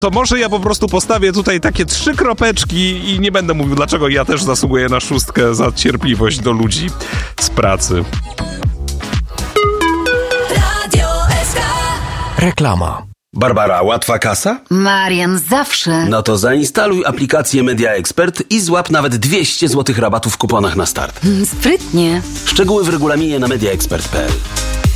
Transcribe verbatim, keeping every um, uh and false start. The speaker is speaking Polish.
To może ja po prostu postawię tutaj takie trzy kropeczki i nie będę mówił, dlaczego ja też zasługuję na szóstkę za cierpliwość do ludzi z pracy. Reklama. Barbara, łatwa kasa? Marian, zawsze. No to zainstaluj aplikację Media Expert i złap nawet dwieście złotych rabatu w kuponach na start. Sprytnie. Szczegóły w regulaminie na media expert kropka p l.